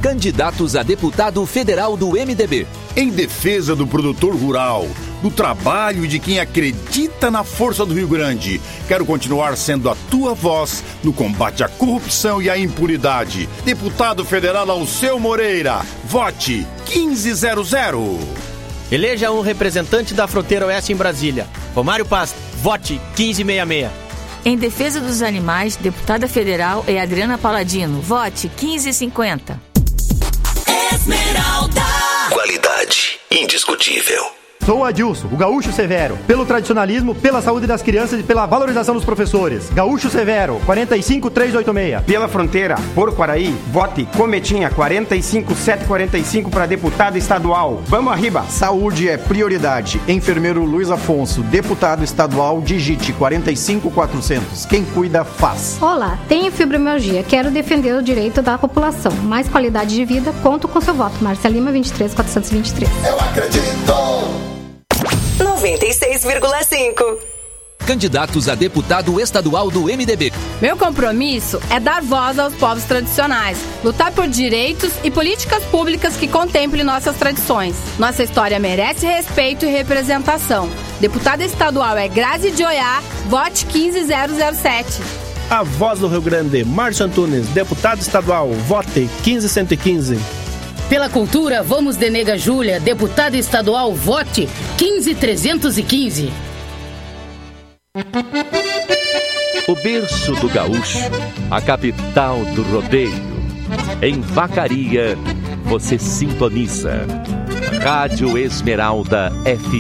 Candidatos a deputado federal do MDB. Em defesa do produtor rural, do trabalho e de quem acredita na força do Rio Grande, quero continuar sendo a tua voz no combate à corrupção e à impunidade. Deputado federal Alceu Moreira, vote 1500. Eleja um representante da fronteira oeste em Brasília. Romário Paz, vote 1566. Em defesa dos animais, deputada federal é Adriana Paladino. Vote 1550. Esmeralda. Qualidade indiscutível. Sou Adilson, o Gaúcho Severo. Pelo tradicionalismo, pela saúde das crianças e pela valorização dos professores. Gaúcho Severo, 45386. Pela fronteira, por Quaraí, vote Cometinha 45745 para deputado estadual. Vamos arriba. Saúde é prioridade. Enfermeiro Luiz Afonso, deputado estadual, digite 45400. Quem cuida, faz. Olá, tenho fibromialgia. Quero defender o direito da população. Mais qualidade de vida, conto com seu voto. Marcia Lima, 23423. Eu acredito! 96,5. Candidatos a deputado estadual do MDB. Meu compromisso é dar voz aos povos tradicionais, lutar por direitos e políticas públicas que contemplem nossas tradições. Nossa história merece respeito e representação. Deputada estadual é Grazi de Oiá, vote 15007. A voz do Rio Grande, Márcio Antunes, deputado estadual, vote 15115. Pela cultura, vamos de Nega Júlia, deputada estadual, vote 15315. O berço do gaúcho, a capital do rodeio. Em Vacaria, você sintoniza Rádio Esmeralda FM.